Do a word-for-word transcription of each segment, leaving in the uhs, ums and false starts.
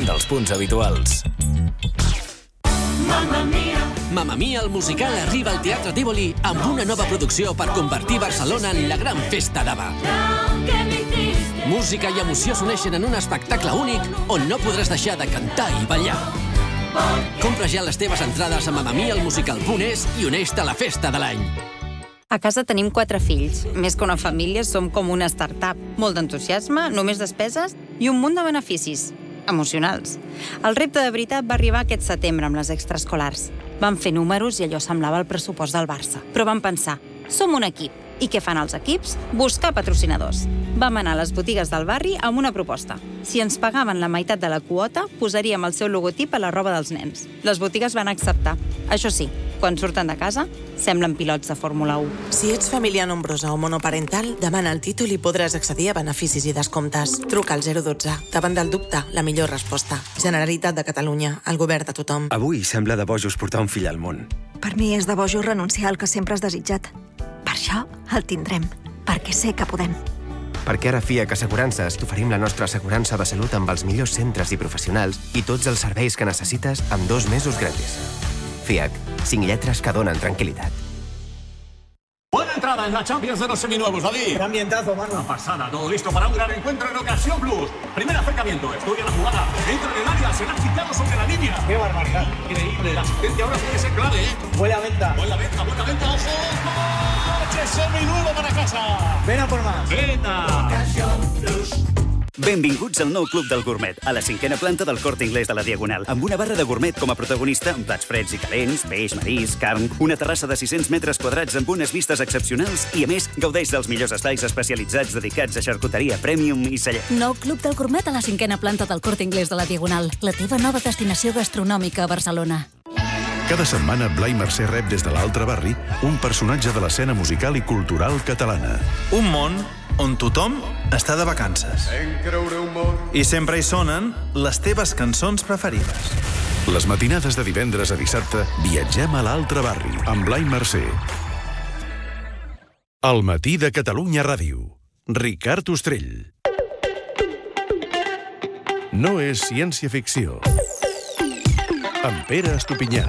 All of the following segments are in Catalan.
dels punts habituals. Mamma Mia! Mamma Mia, el musical, arriba al Teatre Tívoli amb una nova producció per convertir Barcelona en la gran festa d'Ava. Música i emoció s'uneixen en un espectacle únic on no podràs deixar de cantar i ballar. Compra ja les teves entrades a mamma mia el musical punt es i uneix-te a la festa de l'any. A casa tenim quatre fills. Més que una família, som com una startup. Molt d'entusiasme, només despeses i un munt de beneficis emocionals. El repte de veritat va arribar aquest setembre amb les extraescolars. Vam fer números i allò semblava el pressupost del Barça. Però vam pensar, som un equip. I què fan els equips? Buscar patrocinadors. Vam anar a les botigues del barri amb una proposta. Si ens pagaven la meitat de la quota, posaríem el seu logotip a la roba dels nens. Les botigues van acceptar. Això sí, quan surten de casa, semblen pilots de Fórmula u. Si ets família nombrosa o monoparental, demana el títol i podràs accedir a beneficis i descomptes. Truca al zero dotze. Davant del dubte, la millor resposta. Generalitat de Catalunya, el govern de tothom. Avui sembla de bojos portar un fill al món. Per mi és de bojos renunciar al que sempre has desitjat. Per això el tindrem, perquè sé que podem. Perquè ara FIAC Assegurances t'oferim la nostra assegurança de salut amb els millors centres i professionals i tots els serveis que necessites amb dos mesos gratis. FIAC, cinc lletres que donen tranquil·litat. Buena entrada en la Champions de los seminuevos, David. Qué ambientazo, mano. Una pasada, todo listo para un gran encuentro en Ocasión Plus. Primer acercamiento, estudia la jugada, entra en el área, se la ha quitado sobre la línea. Qué barbaridad. Increíble, la asistencia ahora puede ser clave, ¿eh? Huele a venta. Buena venta, buena venta, ojo. ¡Coche seminuevo para casa! Ven a por más. Venta. Ocasión Plus. Benvinguts al nou Club del Gourmet, a la cinquena planta del Corte Inglés de la Diagonal, amb una barra de gourmet com a protagonista, amb plats freds i calents, peix, marís, carn, una terrassa de sis-cents metres quadrats amb unes vistes excepcionals i, a més, gaudeix dels millors estais especialitzats dedicats a xarcuteria premium i celler. Nou Club del Gourmet a la cinquena planta del Corte Inglés de la Diagonal, la teva nova destinació gastronòmica a Barcelona. Cada setmana, Blai Mercè rep des de l'altre barri un personatge de l'escena musical i cultural catalana. Un món on tothom està de vacances. I sempre hi sonen les teves cançons preferides. Les matinades de divendres a dissabte viatgem a l'altre barri amb Blai Mercè. Al matí de Catalunya Ràdio. Ricard Ostrell. No és ciència-ficció. Amb Pere Estupinyà.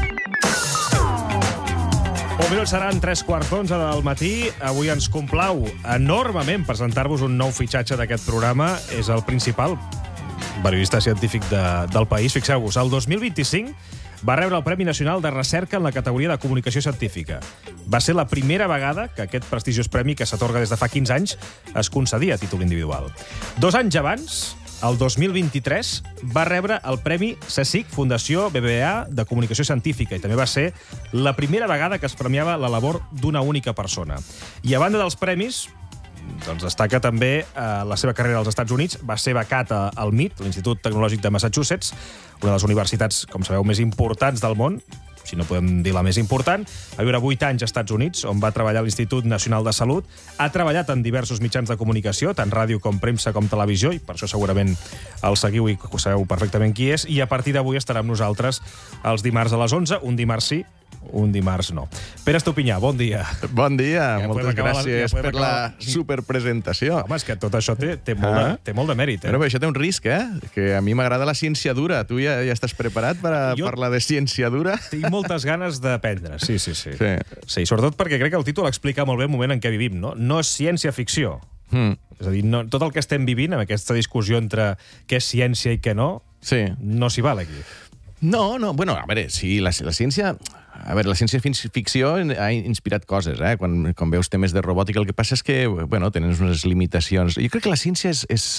Un minut seran tres quarts d'onze del matí. Avui ens complau enormement presentar-vos un nou fitxatge d'aquest programa. És el principal periodista científic de, del país. Fixeu-vos, el dos mil vint-i-cinc va rebre el Premi Nacional de Recerca en la categoria de Comunicació Científica. Va ser la primera vegada que aquest prestigiós premi, que s'atorga des de fa quinze anys, es concedia a títol individual. Dos anys abans, el dos mil vint-i-tres, va rebre el Premi CSIC, Fundació B B V A de Comunicació Científica, i també va ser la primera vegada que es premiava la labor d'una única persona. I a banda dels premis, doncs destaca també eh, la seva carrera als Estats Units. Va ser becat al M I T, l'Institut Tecnològic de Massachusetts, una de les universitats, com sabeu, més importants del món, si no podem dir la més important. Va viure vuit anys als Estats Units, on va treballar a l'Institut Nacional de Salut. Ha treballat en diversos mitjans de comunicació, tant ràdio com premsa com televisió, i per això segurament el seguiu i sabeu perfectament qui és. I a partir d'avui estarà amb nosaltres els dimarts a les onze, un dimarts sí, un dimarts no. Pere Estupinyà, bon dia. Bon dia, ja moltes gràcies ja per acabar la superpresentació. Home, és que tot això té, té, molt, de, té molt de mèrit. Eh? Però bé, això té un risc, eh? Que a mi m'agrada la ciència dura. Tu ja, ja estàs preparat per a jo parlar de ciència dura? Tinc moltes ganes d'aprendre, sí, sí, sí, sí. Sí, sobretot perquè crec que el títol explica molt bé el moment en què vivim, no? No és ciència-ficció. Mm. És a dir, no, tot el que estem vivint, amb aquesta discussió entre què és ciència i què no, sí. No s'hi val aquí. No, no, bueno, a veure, sí, la, la ciència... A veure, la ciència-ficció ha inspirat coses, eh? Quan, quan veus temes de robòtica, el que passa és que, bueno, tenen unes limitacions. Jo crec que la ciència és, és,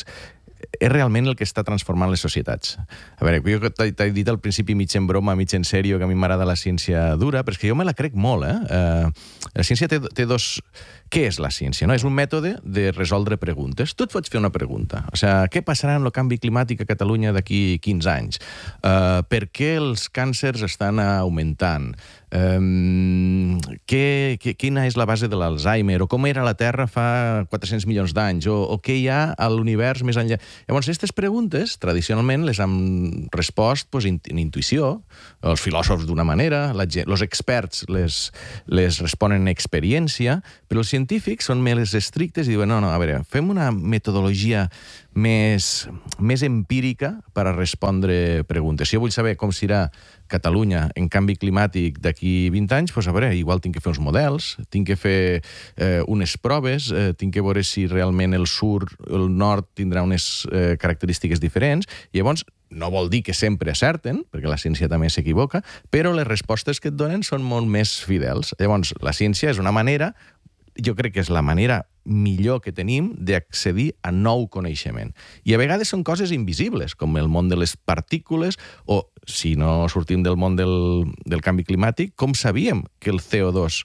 és realment el que està transformant les societats. A veure, jo t'he dit al principi mig en broma, mig en sèrio, que a mi m'agrada la ciència dura, però és que jo me la crec molt, eh? Uh, la ciència té, té dos... Què és la ciència? No? És un mètode de resoldre preguntes. Tu et pots fer una pregunta. O sigui, què passarà amb el canvi climàtic a Catalunya d'aquí quinze anys? Uh, per què els càncers estan augmentant? Um, què, què, quina és la base de l'Alzheimer? O com era la Terra fa quatre-cents milions d'anys? O, o què hi ha a l'univers més enllà? Llavors, aquestes preguntes, tradicionalment, les han respost pues, in, in intuïció, els filòsofs d'una manera, els experts les, les responen en experiència, però els científics són més estrictes i diuen, no, no, a veure, fem una metodologia més, més empírica per a respondre preguntes. Si jo vull saber com serà Catalunya en canvi climàtic d'aquí vint anys, doncs a veure, igual tinc que fer uns models, tinc que fer eh, unes proves, eh, tinc que veure si realment el sud, el nord tindrà unes eh, característiques diferents, i llavors no vol dir que sempre acerten, perquè la ciència també s'equivoca, però les respostes que et donen són molt més fidels. Llavors, la ciència és una manera, jo crec que és la manera millor que tenim d'accedir a nou coneixement. I a vegades són coses invisibles, com el món de les partícules, o, si no sortim del món del, del canvi climàtic, com sabíem que el C O dos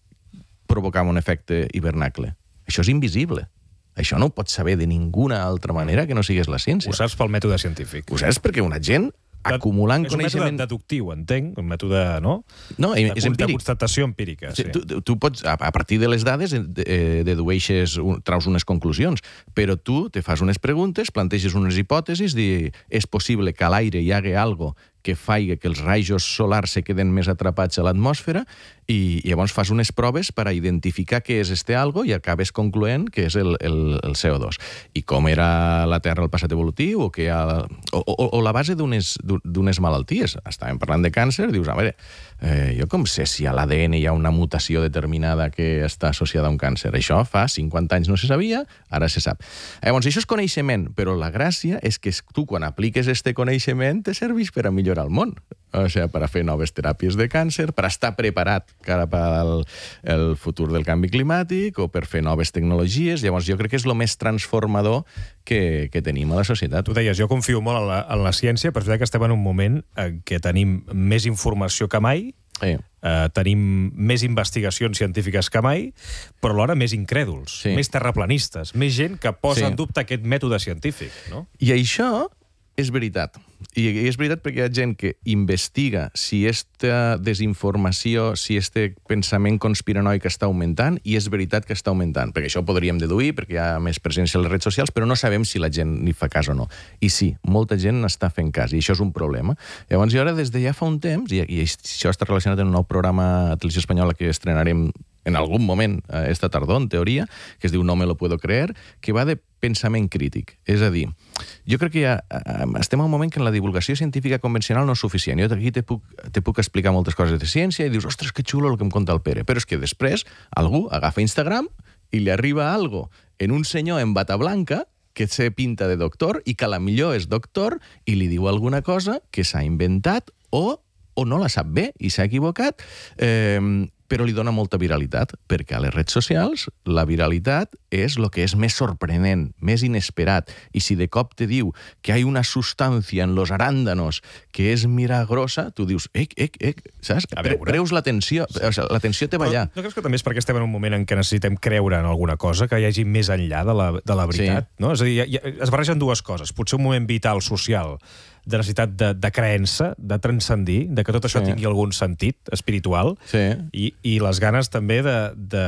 provocava un efecte hivernacle? Això és invisible. Això no ho pots saber de ninguna altra manera que no sigués la ciència. Ho saps pel mètode científic. Ho saps perquè una gent acumulant és un coneixement... mètode deductiu, entenc, un mètode, no? No, és de, empíric. De constatació empírica, sí. Tu, tu pots, a partir de les dades, eh, dedueixes, traus unes conclusions, però tu te fas unes preguntes, planteges unes hipòtesis, dir, és possible que a l'aire hi hagi algo que faci que els rajos solars se queden més atrapats a l'atmosfera, i llavors fas unes proves per a identificar què és este algo i acabes concloent que és el, el, el C O dos. I com era la Terra al passat evolutiu, o, que ha, o, o, o la base d'unes malalties. Estàvem parlant de càncer, dius, a veure, eh, jo com sé si a l'A D N hi ha una mutació determinada que està associada a un càncer? Això fa cinquanta anys no se sabia, ara se sap. Llavors, això és coneixement, però la gràcia és que tu, quan apliques este coneixement, te serveix per a millorar el món. O sigui, per a fer noves teràpies de càncer, per estar preparat cara pel el futur del canvi climàtic, o per fer noves tecnologies. Llavors, jo crec que és el més transformador que, que tenim a la societat. Tu deies, jo confio molt en la, en la ciència, però és veritat que estem en un moment en què tenim més informació que mai, sí. eh, tenim més investigacions científiques que mai, però alhora més incrèduls, sí. més terraplanistes, més gent que posa sí. en dubte aquest mètode científic, no? I això és veritat. I és veritat perquè hi ha gent que investiga si esta desinformació, si este pensament conspiranoic està augmentant, i és veritat que està augmentant. Perquè això ho podríem deduir, perquè hi ha més presència a les redes socials, però no sabem si la gent n'hi fa cas o no. I sí, molta gent n'està fent cas, i això és un problema. Llavors, jo ara, des de ja fa un temps, i, i això està relacionat amb un nou programa a Televisió Espanyola que estrenarem en algun moment, esta tardor, en teoria, que es diu No me lo puedo creer, que va de pensament crític. És a dir, jo crec que ja estem en un moment que en la divulgació científica convencional no és suficient. Jo aquí te puc, te puc explicar moltes coses de ciència i dius, ostres, que xulo el que em conta el Pere. Però és que després algú agafa Instagram i li arriba algo en un senyor en bata blanca que se pinta de doctor i que a la millor és doctor i li diu alguna cosa que s'ha inventat o, o no la sap bé i s'ha equivocat, eh, però li dona molta viralitat, perquè a les redes socials la viralitat és el que és més sorprenent, més inesperat. I si de cop te diu que hi ha una substància en los arándanos que és milagrosa, tu dius, ec, ec, ec, saps? Preus l'atenció, o sigui, l'atenció te va allà. No creus que també és perquè estem en un moment en què necessitem creure en alguna cosa, que hi hagi més enllà de la, de la veritat? Sí. No? És a dir, hi ha, es barregen dues coses. Potser un moment vital, social, de necessitat de, de creença, de transcendir, de que tot això sí. tingui algun sentit espiritual, sí. i, i les ganes també de, de,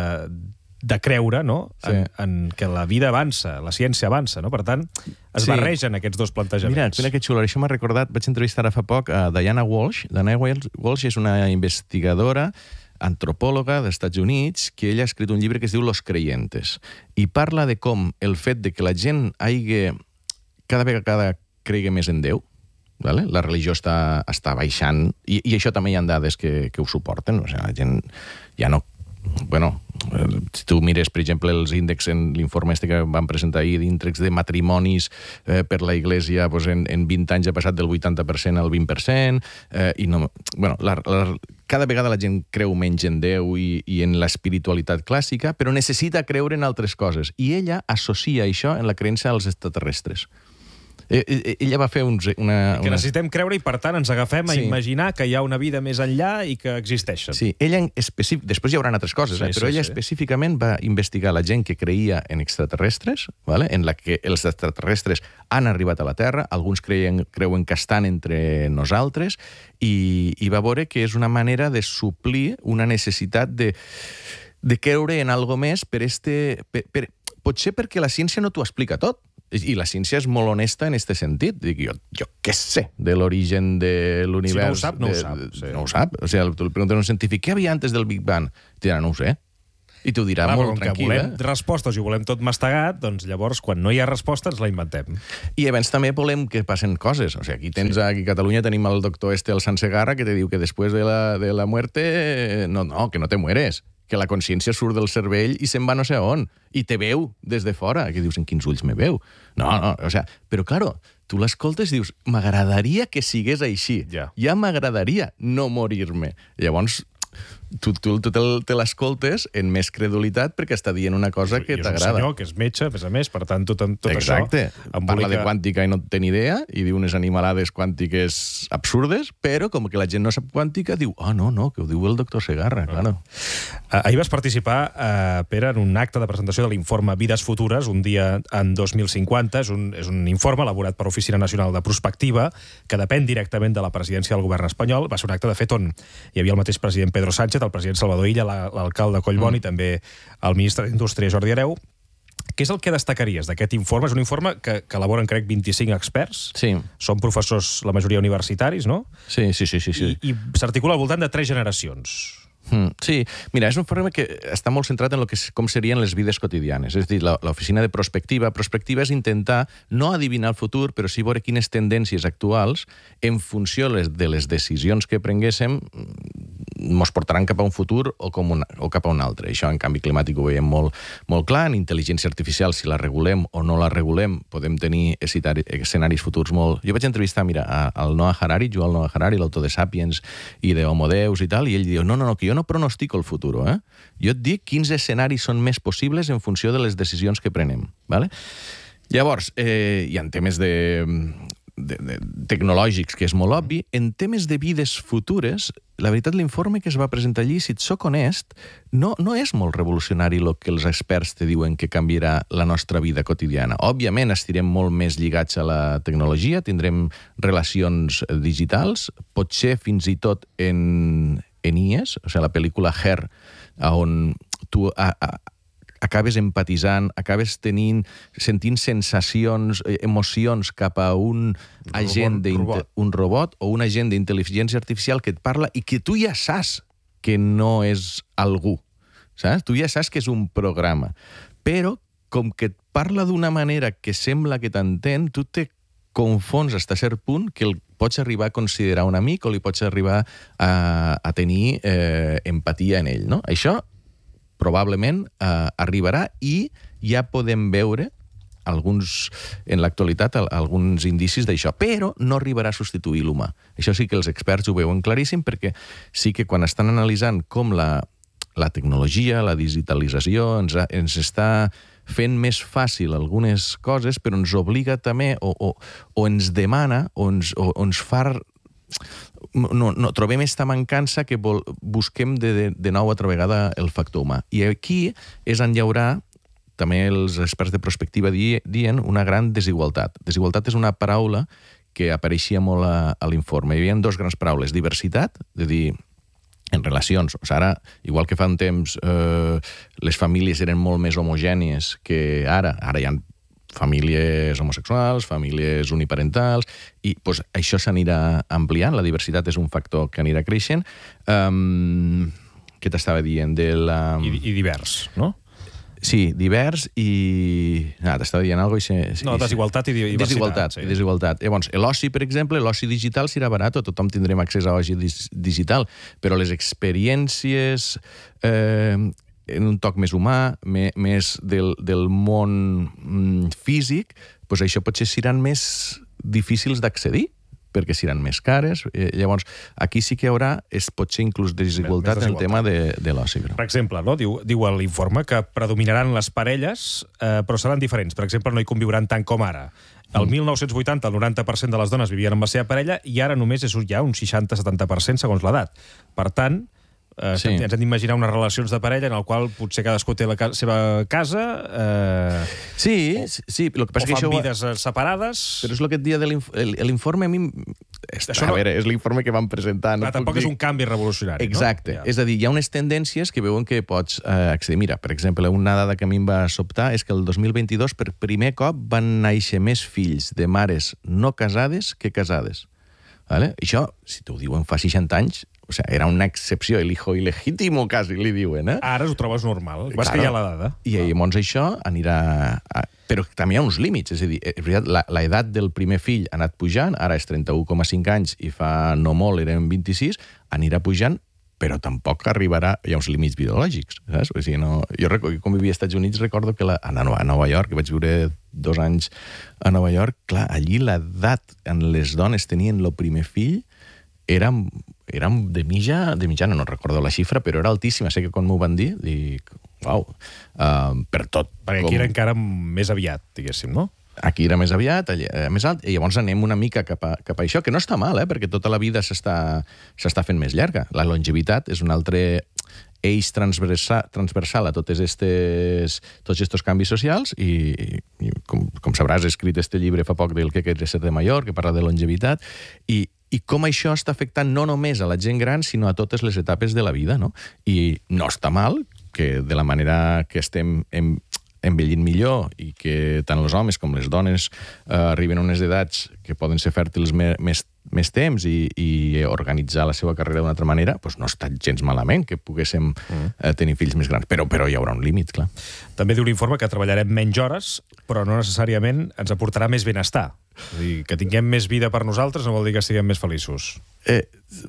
de creure, no? Sí. en, en que la vida avança, la ciència avança, no? Per tant, es sí. barregen aquests dos plantejaments. Mira, mira que xulo, això m'ha recordat, vaig entrevistar ara fa poc a Diana Walsh. Diana Walsh és una investigadora antropòloga dels Estats Units, que ella ha escrit un llibre que es diu Los Creyentes, i parla de com el fet de que la gent hagi cada vegada cregui més en Déu, vale? La religió està, està baixant, i, i això també hi ha dades que, que ho suporten. O sigui, la gent ja no... Bueno, si tu mires, per exemple, els índexs en l'informe este que van presentar ahir, d'índex de matrimonis eh, per la Iglesia, pues en, en vint anys ha passat del vuitanta per cent al vint per cent, eh, i no... Bueno, la, la, cada vegada la gent creu menys en Déu i, i en l'espiritualitat clàssica, però necessita creure en altres coses. I ella associa això en la creença als extraterrestres. Ella va fer uns, una... Que necessitem creure i, per tant, ens agafem a sí. imaginar que hi ha una vida més enllà i que existeixen. Sí, ella específic... Després hi haurà altres coses, sí, eh? però sí, ella sí. específicament va investigar la gent que creia en extraterrestres, vale? En la que els extraterrestres han arribat a la Terra, alguns creien, creuen que estan entre nosaltres, i, i va veure que és una manera de suplir una necessitat de, de creure en algo més per este... Per, per, potser perquè la ciència no t'ho explica tot. I la ciència és molt honesta en aquest sentit. Dic, jo, jo què sé de l'origen de l'univers? Si no ho sap, no de, ho sap. Sí. No ho sap. O sigui, tu li preguntes a un científic, què havia antes del Big Bang? Dirà, no ho sé. I t'ho dirà Clar, molt com que tranquil, volem eh? respostes i ho volem tot mastegat, doncs llavors, quan no hi ha resposta, ens la inventem. I abans també volem que passen coses. O sigui, aquí tens, sí. aquí a Catalunya tenim el doctor este, el Sansegarra, que te diu que després de la, de la muerte, no, no, que no te mueres, que la consciència surt del cervell i se'n va no sé on, i te veu des de fora, que dius, en quins ulls me veu? No, no, o sea, però claro, tu l'escoltes i dius, m'agradaria que sigués així, ja, ja m'agradaria no morir-me. Llavors, tu, tu, tu te, te l'escoltes en més credulitat perquè està dient una cosa que t'agrada. I és un senyor que és metge, a més a més, per tant, tot, tot Exacte. això... Exacte. Parla de quàntica i no té ni idea, i diu unes animalades quàntiques absurdes, però com que la gent no sap quàntica, diu, oh, no, no, que ho diu el doctor Segarra, ah. claro. Uh, ahir vas participar, uh, Pere, en un acte de presentació de l'informe Vides Futures, un dia en dos mil cinquanta. És un, és un informe elaborat per Oficina Nacional de Prospectiva, que depèn directament de la presidència del govern espanyol. Va ser un acte, de fet, on hi havia el mateix president Pedro Sánchez, el president Salvador Illa, l'alcalde Collboni, mm. i també el ministre d'Indústria, Jordi Hereu. Què és el que destacaries d'aquest informe? És un informe que, que elaboren, crec, vint-i-cinc experts. Sí. Són professors, la majoria universitaris, no? Sí, sí, sí. sí, sí. I, i s'articula al voltant de tres generacions. Mm, sí, mira, és un informe que està molt centrat en lo que, com serien les vides quotidianes. És a dir, l'oficina de prospectiva. Prospectiva és intentar no adivinar el futur, però sí veure quines tendències actuals, en funció de les decisions que prenguéssim, mos portaran cap a un futur o, com un, o cap a un altre. Això en canvi climàtic ho veiem molt, molt clar. En intel·ligència artificial, si la regulem o no la regulem, podem tenir escenaris futurs molt... Jo vaig entrevistar, mira, al Noah Harari, Yuval Noah Harari, l'autor de Sapiens i de Homo Deus i tal, i ell diu, no, no, no, que jo no pronostico el futur, eh? Jo et dic quins escenaris són més possibles en funció de les decisions que prenem, ¿vale? Llavors, eh, hi ha temes de... De, de, tecnològics, que és molt obvi. En temes de vides futures, la veritat, l'informe que es va presentar allí, si et soc honest, no, no és molt revolucionari el que els experts te diuen que canviarà la nostra vida quotidiana. Òbviament, estirem molt més lligats a la tecnologia, tindrem relacions digitals, potser fins i tot en, en I E S, o sigui, la pel·lícula Her, on tu... A, a, acabes empatitzant, acabes tenint, sentint sensacions, emocions cap a un agent, robot, un robot o un agent d'intel·ligència artificial que et parla i que tu ja saps que no és algú, saps? Tu ja saps que és un programa, però com que et parla d'una manera que sembla que t'entén, tu te confons fins a cert punt que el pots arribar a considerar un amic o li pots arribar a, a tenir eh, empatia en ell, no? Això probablement eh, arribarà i ja podem veure alguns, en l'actualitat alguns indicis d'això, però no arribarà a substituir l'humà. Això sí que els experts ho veuen claríssim, perquè sí que quan estan analitzant com la, la tecnologia, la digitalització ens, ens està fent més fàcil algunes coses, però ens obliga també o, o, o ens demana o ens, o, o ens fa... No, no, trobem esta mancança que vol, busquem de, de, de nou altra vegada el factor humà. I aquí és on hi haurà, també els experts de prospectiva dient, una gran desigualtat. Desigualtat és una paraula que apareixia molt a, a l'informe. Hi havia dos grans paraules. Diversitat, de dir, en relacions. O sigui, ara, igual que fa un temps eh, les famílies eren molt més homogènies que ara. Ara hi ha famílies homosexuals, famílies uniparentals, i pues, això s'anirà ampliant, la diversitat és un factor que anirà creixent. Um, què t'estava dient? De la... I, I divers, no? Sí, divers i... Ah, t'estava dient alguna cosa i... No, desigualtat i diversitat. Desigualtat, sí. desigualtat. Llavors, l'oci, per exemple, l'oci digital serà barat, tothom tindrem accés a l'oci digital, però les experiències... Eh, en un toc més humà, més del, del món físic, doncs això potser seran més difícils d'accedir, perquè seran més cares. Eh, llavors, aquí sí que hi haurà, és potser inclús desigualtat en el tema de, de l'oci. Per exemple, no? diu, diu a l'informe que predominaran les parelles, eh, però seran diferents. Per exemple, no hi conviuran tant com ara. El mil nou-cents vuitanta, el noranta per cent de les dones vivien amb la seva parella i ara només és ja un seixanta a setanta per cent segons l'edat. Per tant, Uh, sí. ens hem d'imaginar unes relacions de parella en el qual potser cadascú té la ca seva casa uh, sí, sí, el que passa o fan que això vides va... separades, però és el que et dia de l'informe a mi... Està, a no... veure, és l'informe que vam presentar, no ah, tampoc dir... és un canvi revolucionari, exacte, no? Ja. És a dir, hi ha unes tendències que veuen que pots uh, accedir. Mira, per exemple, una dada que a mi em va sobtar és que el dos mil vint-i-dos per primer cop van néixer més fills de mares no casades que casades, vale? Això, si t'ho diuen fa seixanta anys, O sigui, era una excepció, el hijo ilegítimo, quasi, li diuen, eh? Ara ho trobes normal. Vas Claro. que hi ha la dada. I llavors això anirà... A... Però també hi ha uns límits, és a dir, és veritat, la, la edat del primer fill ha anat pujant, ara és trenta-u coma cinc anys i fa no molt eren vint-i-sis, anirà pujant, però tampoc arribarà... Hi ha uns límits biològics, saps? O sigui, no... Jo, recordo, quan vivia als Estats Units recordo que la... a Nova York, que vaig viure dos anys a Nova York, clar, allí l'edat en les dones tenien el primer fill era, era de, mitja, de mitjana, no recordo la xifra, però era altíssima. Sé que quan m'ho van dir, dic, uau, uh, per tot. Perquè aquí com... era encara més aviat, diguéssim, no? Aquí era més aviat, allà, més alt, i llavors anem una mica cap a, cap a això, que no està mal, eh? Perquè tota la vida s'està fent més llarga. La longevitat és un altre eix transversal, transversal a totes estes, tots aquests canvis socials i, i com, com sabràs, he escrit este llibre fa poc del que queria ser de major, que parla de longevitat, i, i com això està afectant no només a la gent gran, sinó a totes les etapes de la vida, no? I no està mal que de la manera que estem en, envellint millor i que tant els homes com les dones eh, arriben a unes edats que poden ser fèrtils me, més, més temps i, i organitzar la seva carrera d'una altra manera, doncs no està gens malament que poguéssim eh, tenir fills més grans. Però, però hi haurà un límit, clar. També diu l'informe que treballarem menys hores, però no necessàriament ens aportarà més benestar. És a dir, que tinguem més vida per nosaltres no vol dir que siguem més feliços. Eh,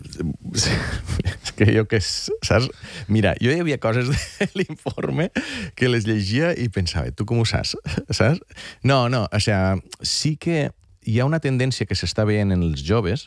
és que jo que... Saps? Mira, jo hi havia coses de l'informe que les llegia i pensava, tu com ho saps? Saps? No, no, o sigui, sí que hi ha una tendència que s'està veient en els joves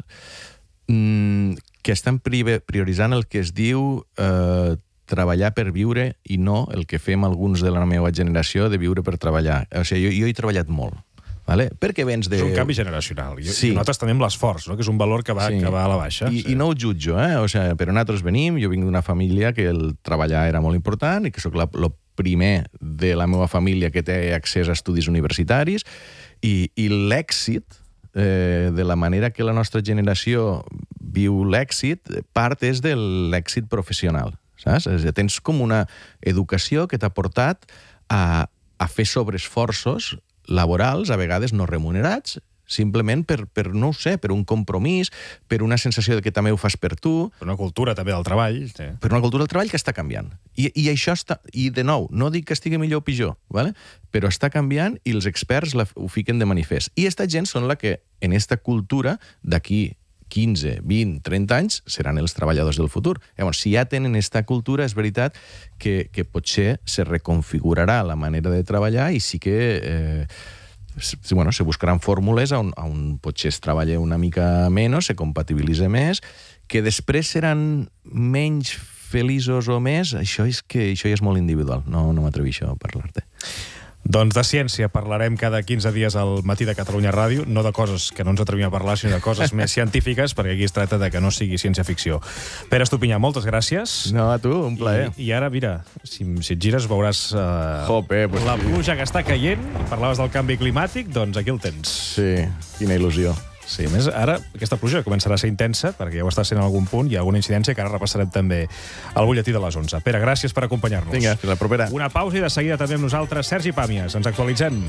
mmm, que estan prioritzant el que es diu eh, treballar per viure i no el que fem alguns de la meva generació de viure per treballar. O sigui, jo, jo he treballat molt. Vale? Perquè vens de... És un canvi generacional. I, sí. i nosaltres tenim l'esforç, no? Que és un valor que va, sí. que va a la baixa. I, sí. I no ho jutjo, eh? O sigui, però nosaltres venim, jo vinc d'una família que el treballar era molt important i que sóc el primer de la meva família que té accés a estudis universitaris i, i l'èxit, eh, de la manera que la nostra generació viu l'èxit, part és de l'èxit professional, saps? És a dir, tens com una educació que t'ha portat a, a fer sobreesforços laborals, a vegades no remunerats, simplement per, per, no ho sé, per un compromís, per una sensació de que també ho fas per tu. Per una cultura també del treball. Sí. Per una cultura del treball que està canviant. I, i això està... I, de nou, no dic que estigui millor o pitjor, ¿vale? Però està canviant i els experts la, ho fiquen de manifest. I aquesta gent són la que, en esta cultura, d'aquí quinze, vint, trenta anys, seran els treballadors del futur. Llavors, si ja tenen aquesta cultura, és veritat que, que potser se reconfigurarà la manera de treballar i sí que eh, se, bueno, se buscaran fórmules on, on potser es treballa una mica menys, se compatibilitza més, que després seran menys feliços o més, això és que això ja és molt individual. No, no m'atreveixo a parlar-te. Doncs de ciència parlarem cada quinze dies al Matí de Catalunya Ràdio, no de coses que no ens atrevim a parlar, sinó de coses més científiques, perquè aquí es tracta de que no sigui ciència-ficció. Pere Estupinyà, moltes gràcies. No, a tu, un plaer. I, i ara, mira, si, si et gires veuràs uh, Jope, pues la sí. pluja que està caient, i parlaves del canvi climàtic, doncs aquí el tens. Sí, quina il·lusió. Sí, a més, ara aquesta pluja començarà a ser intensa, perquè ja ho està sent en algun punt, hi ha alguna incidència que ara repassarem també al butlletí de les onze. Pere, gràcies per acompanyar-nos. Vinga, fins la propera. Una pausa i de seguida també amb nosaltres Sergi Pàmies. Ens actualitzem.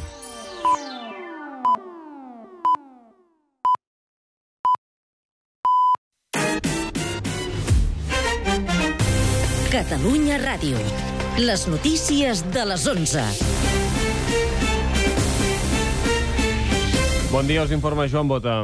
Catalunya Ràdio. Les notícies de les onze. Bon dia, us informa Joan Bota.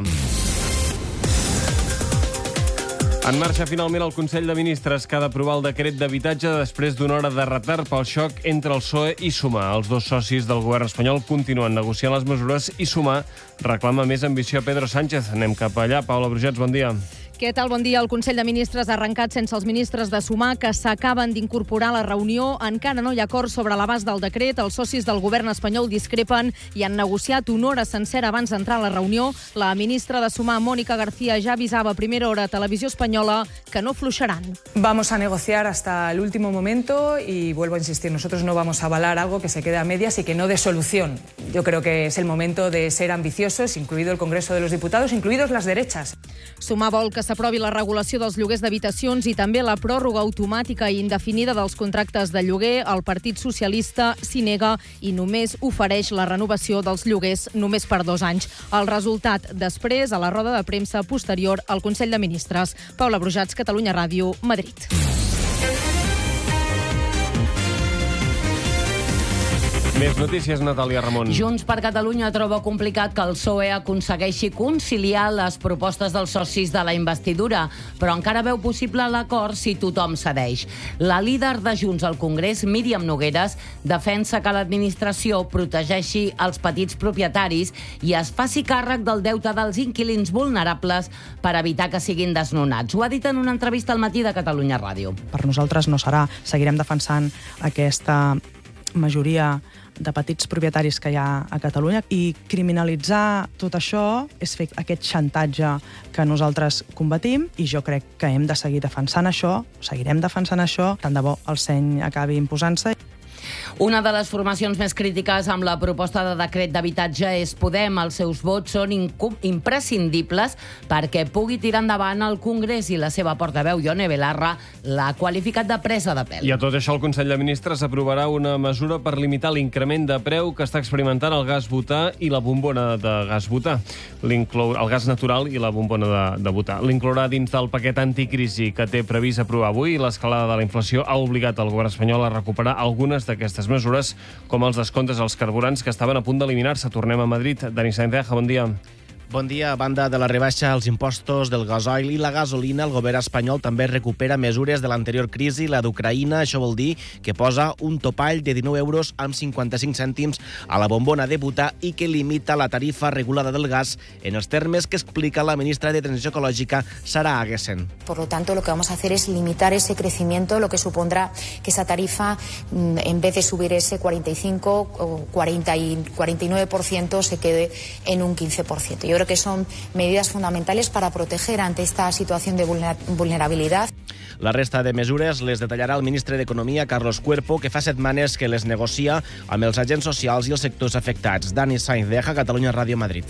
En marxa finalment el Consell de Ministres que ha d'aprovar el decret d'habitatge després d'una hora de retard pel xoc entre el P S O E i Sumar. Els dos socis del govern espanyol continuen negociant les mesures i Sumar reclama més ambició a Pedro Sánchez. Anem cap allà. Paula Brugets, bon dia. Què tal? Bon dia. El Consell de Ministres ha arrencat sense els ministres de Sumar, que s'acaben d'incorporar a la reunió. Encara no hi ha acord sobre l'abast del decret. Els socis del govern espanyol discrepen i han negociat una hora sencera abans d'entrar a la reunió. La ministra de Sumar, Mónica García, ja avisava a primera hora a Televisió Espanyola que no fluixaran. Vamos a negociar hasta el último momento y vuelvo a insistir, nosotros no vamos a avalar algo que se quede a medias y que no dé solución. Yo creo que es el momento de ser ambiciosos, incluido el Congreso de los Diputados, incluidos las derechas. Sumar vol que s'aprovi la regulació dels lloguers d'habitacions i també la pròrroga automàtica i indefinida dels contractes de lloguer, el Partit Socialista s'hi nega i només ofereix la renovació dels lloguers només per dos anys. El resultat després, a la roda de premsa posterior al Consell de Ministres. Paula Brujats, Catalunya Ràdio, Madrid. Més notícies, Natàlia Ramon. Junts per Catalunya troba complicat que el P S O E aconsegueixi conciliar les propostes dels socis de la investidura, però encara veu possible l'acord si tothom cedeix. La líder de Junts al Congrés, Míriam Nogueras, defensa que l'administració protegeixi els petits propietaris i es faci càrrec del deute dels inquilins vulnerables per evitar que siguin desnonats. Ho ha dit en una entrevista al Matí de Catalunya Ràdio. Per nosaltres no serà. Seguirem defensant aquesta majoria de petits propietaris que hi ha a Catalunya, i criminalitzar tot això és fer aquest xantatge que nosaltres combatim, i jo crec que hem de seguir defensant això, seguirem defensant això, tant de bo el seny acabi imposant-se. Una de les formacions més crítiques amb la proposta de decret d'habitatge és Podem. Els seus vots són imprescindibles perquè pugui tirar endavant el Congrés, i la seva portaveu, Ione Belarra, l'ha qualificat de presa de pèl. I a tot això el Consell de Ministres aprovarà una mesura per limitar l'increment de preu que està experimentant el gas butà i la bombona de gas butà. L'inclou el gas natural i la bombona de, de butà. L'inclourà dins del paquet anticrisi que té previst aprovar avui. L'escalada de la inflació ha obligat el govern espanyol a recuperar algunes d'aquestes mesures, com els descomptes als carburants que estaven a punt d'eliminar-se. Tornem a Madrid. Dani Sainz, bon dia. Bon dia. A banda de la rebaixa als impostos del gasoil i la gasolina, el govern espanyol també recupera mesures de l'anterior crisi, la d'Ucraïna. Això vol dir que posa un topall de dinou euros amb cinquanta-cinc cèntims a la bombona de butà i que limita la tarifa regulada del gas en els termes que explica la ministra de Transició Ecològica, Sara Aguesen. Por lo tanto, lo que vamos a hacer es limitar ese crecimiento, lo que supondrá que esa tarifa, en vez de subir ese cuarenta y cinco o cuarenta y nueve por ciento, se quede en un quince por ciento. Yo creo que son medidas fundamentales para proteger ante esta situación de vulnerabilidad. La resta de mesures les detallarà el ministre d'Economia, Carlos Cuerpo, que fa setmanes que les negocia amb els agents socials i els sectors afectats. Dani Sainz, Catalunya Ràdio, Madrid.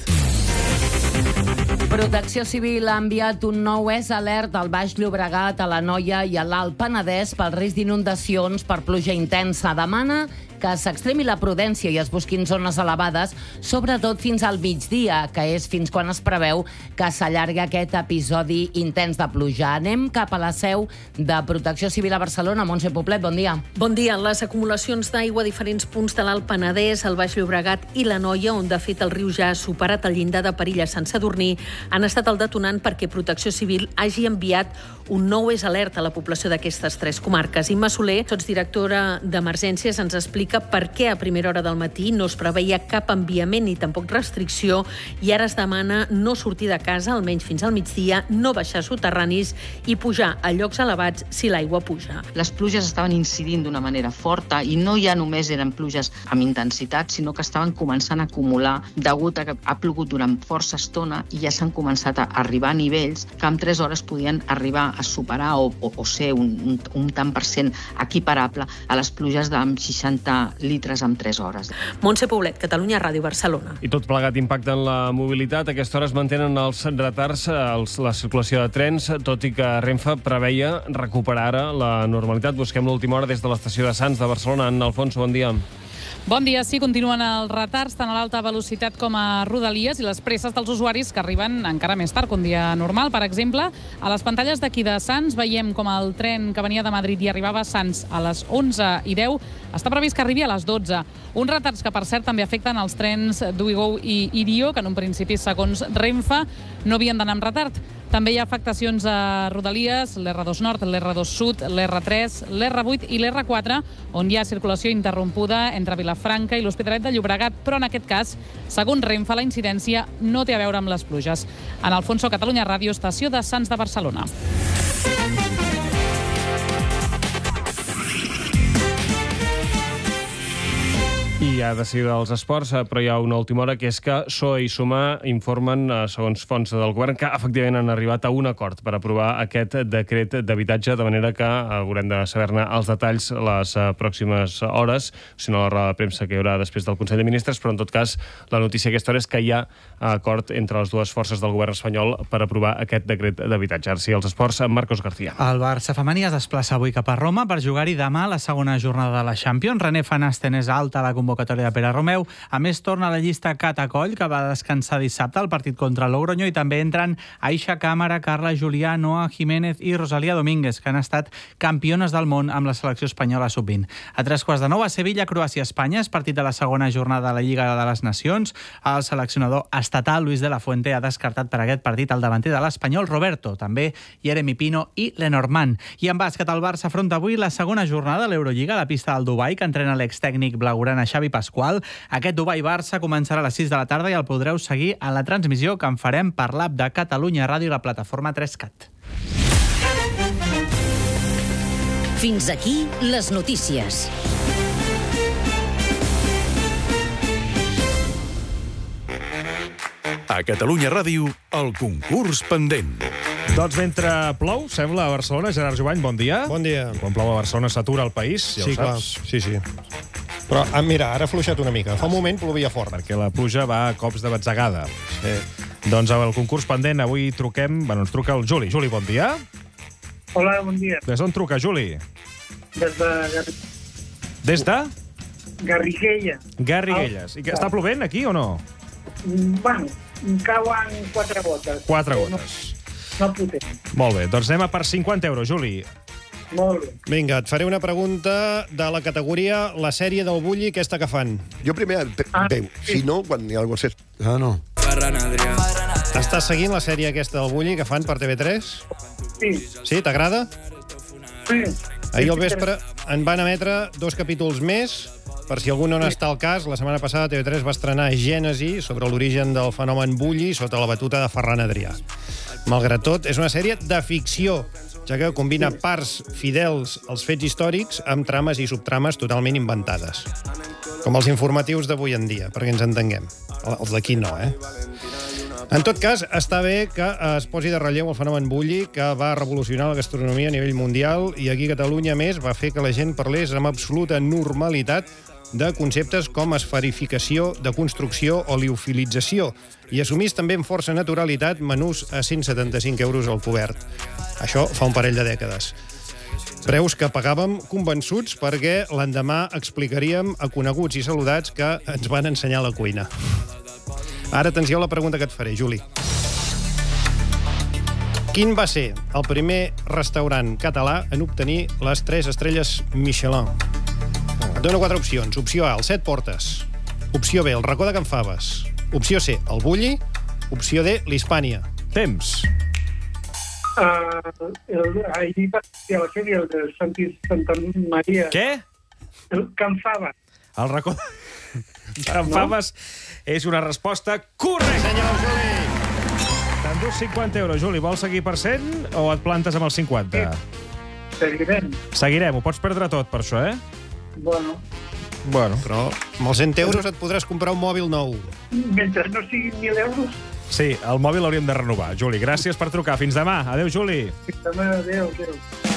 Protecció Civil ha enviat un nou S alert al Baix Llobregat, a l'Anoia i a l'Alt Penedès pel risc d'inundacions per pluja intensa. Demana que s'extremi la prudència i es busquin zones elevades, sobretot fins al migdia, que és fins quan es preveu que s'allarga aquest episodi intens de pluja. Anem cap a la seu de Protecció Civil a Barcelona. Montse Poblet, bon dia. Bon dia. Les acumulacions d'aigua a diferents punts de l'Alt Penedès, el Baix Llobregat i l'Anoia, on de fet el riu ja ha superat el llindar de perill a Sant Sadurní, han estat el detonant perquè Protecció Civil hagi enviat un nou S alert a la població d'aquestes tres comarques. Imma Soler, sotsdirectora d'Emergències, ens explica per què a primera hora del matí no es preveia cap enviament ni tampoc restricció, i ara es demana no sortir de casa almenys fins al migdia, no baixar soterranis i pujar a llocs elevats si l'aigua puja. Les pluges estaven incidint d'una manera forta i no ja només eren pluges amb intensitat, sinó que estaven començant a acumular degut a que ha plogut durant força estona i ja s'han començat a arribar a nivells que en tres hores podien arribar a superar o, o, o ser un, un, un tant per cent equiparable a les pluges d'amb seixanta litres en tres hores. Montse Poblet, Catalunya Ràdio, Barcelona. I tot plegat impacta en la mobilitat. A aquesta hora es mantenen els retards, els, la circulació de trens, tot i que Renfe preveia recuperar ara la normalitat. Busquem l'última hora des de l'estació de Sants de Barcelona. Anna Alfonso, bon dia. Bon dia. Sí, continuen els retards tant a l'alta velocitat com a Rodalies i les presses dels usuaris que arriben encara més tard que un dia normal. Per exemple, a les pantalles d'aquí de Sants veiem com el tren que venia de Madrid i arribava a Sants a les onze i deu està previst que arribi a les dotze. Uns retards que, per cert, també afecten els trens d'Ouigo i Irio, que en un principi, segons Renfe, no havien d'anar amb retard. També hi ha afectacions a Rodalies, l'R dos Nord, l'R dos Sud, l'R tres, l'R vuit i l'R quatre, on hi ha circulació interrompuda entre Vilafranca i l'Hospitalet de Llobregat, però en aquest cas, segons Renfe, la incidència no té a veure amb les pluges. En Alfonso, Catalunya Ràdio, estació de Sants de Barcelona. I ja decidida dels esports, però hi ha una última hora, que és que S O E i Sumar informen, segons fonts del govern, que efectivament han arribat a un acord per aprovar aquest decret d'habitatge, de manera que haurem de saber-ne els detalls les pròximes hores, si no la roda de premsa que hi haurà després del Consell de Ministres, però en tot cas la notícia aquesta hora és que hi ha acord entre les dues forces del govern espanyol per aprovar aquest decret d'habitatge. Ara sí, els esports, Marcos García. El Barça femení es desplaça avui cap a Roma per jugar-hi demà a la segona jornada de la Champions. René Fanasten és alta a la convocatòria de Pere Romeu. A més, torna a la llista Cata Coll, que va descansar dissabte al partit contra Logroño, i també entren Aisha Cámara, Carla Julià, Noa Jiménez i Rosalía Domínguez, que han estat campiones del món amb la selecció espanyola sub vint. A tres quarts de nou, a Sevilla, Croàcia-Espanya, és partit de la segona jornada de la Lliga de les Nacions. El seleccionador estatal, Luis de la Fuente, ha descartat per aquest partit el davanter de l'Espanyol, Roberto, també Jeremy Pino i Lenormand. I en bàsquet, el Barça afronta avui la segona jornada de l'Eurolliga a la pista del Dubai, que entrena l'extècnic blaugrana Xavi Pasqual. Aquest Dubai-Barça començarà a les sis de la tarda i el podreu seguir a la transmissió que en farem per l'app de Catalunya Ràdio i la plataforma tres cat. Fins aquí les notícies. A Catalunya Ràdio, el concurs pendent. Doncs mentre plou, sembla, a Barcelona. Gerard Jovany, bon dia. Bon dia. Quan plou a Barcelona s'atura el país, ja sí, ho saps. Clar. Sí, sí. Però, ah, mira, ara ha fluixat una mica. Fa un moment plovia fort. Perquè la pluja va a cops de batzegada. Sí. Doncs al concurs pendent avui truquem... Bueno, ens truca el Juli. Juli, bon dia. Hola, bon dia. Des d'on truca, Juli? Des de... Gar... Des de? Garriguella. Garriguelles. I que està plovent aquí o no? Bueno, cauen quatre gotes. Quatre gotes. No, no potent. Molt bé, doncs anem a per cinquanta euros, Juli. Molt bé. Vinga, et faré una pregunta de la categoria la sèrie del Bulli, aquesta que fan. Jo primer ah, veu, sí. Si no, quan hi ha algú a ser... Ah, no. Estàs seguint la sèrie aquesta del Bulli que fan per T V tres? Sí. Sí, t'agrada? Sí. Ahir al vespre en van emetre dos capítols més. Per si algú no n'està al cas, la setmana passada T V tres va estrenar Gènesi sobre l'origen del fenomen Bulli sota la batuta de Ferran Adrià. Malgrat tot, és una sèrie de ficció, ja que combina parts fidels als fets històrics amb trames i subtrames totalment inventades. Com els informatius d'avui en dia, perquè ens entenguem. Els d'aquí no, eh? En tot cas, està bé que es posi de relleu el fenomen Bulli, que va revolucionar la gastronomia a nivell mundial i aquí a Catalunya, més, va fer que la gent parlés amb absoluta normalitat de conceptes com esferificació, de construcció o liofilització i assumís també amb força naturalitat menús a cent setanta-cinc euros al cobert. Això fa un parell de dècades. Preus que pagàvem convençuts perquè l'endemà explicaríem a coneguts i saludats que ens van ensenyar la cuina. Ara, atenció a la pregunta que et faré, Juli. Quin va ser el primer restaurant català en obtenir les tres estrelles Michelin? Et dono quatre opcions. Opció A, el Set Portes. Opció B, el Racó de Can Faves. Opció C, el Bulli. Opció D, l'Hispània. Temps. Uh, el, ahir va ser a la sèrie el de Sant Santa Maria. Què? El Can Faves. El Racó de Can Faves és una resposta correcta. Senyor Juli. T'endús cinquanta euros, Juli. Vols seguir per cent o et plantes amb el cinquanta? Seguirem. Seguirem. Ho pots perdre tot, per això, eh? Bueno. Bueno. Però amb els cent euros et podràs comprar un mòbil nou. Mentre no siguin mil euros. Sí, el mòbil l'hauríem de renovar. Juli, gràcies per trucar. Fins demà. Adéu, Juli. Fins demà. Adéu, adéu.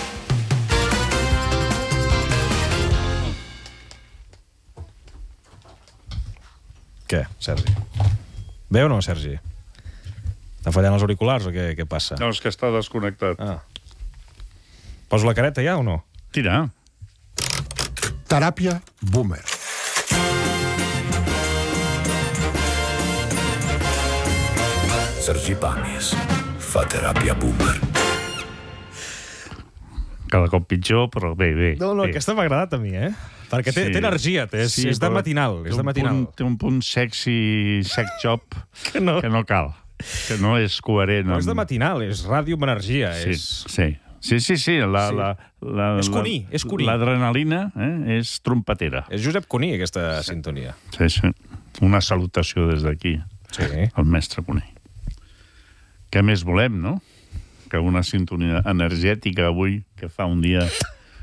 Què, Sergi? Bé o no, Sergi? T'han fallant els auriculars o què, què passa? No, és que està desconnectat. Ah. Poso la careta ja o no? Tira. Teràpia Boomer. Sergi Pamies fa teràpia Boomer. Cada cop pitjor, però bé, bé. No, no, bé. aquesta m'ha agradat a mi, eh? Perquè té, Sí. té energia, té, és, Sí, és de però matinal. És té de un matinal. punt- Té un punt sexy, sex job, que, no. que no cal. Que no és coherent. No és de amb- matinal, és ràdio amb energia. Sí, És... sí. Sí, sí, sí. La, Sí. la, la, És Cuní, és Cuní. L'adrenalina eh, és trompetera. És Josep Cuní, aquesta sintonia. Sí, sí. Una salutació des d'aquí. Sí. Al mestre Cuní. Què més volem, no? Que una sintonia energètica avui, que fa un dia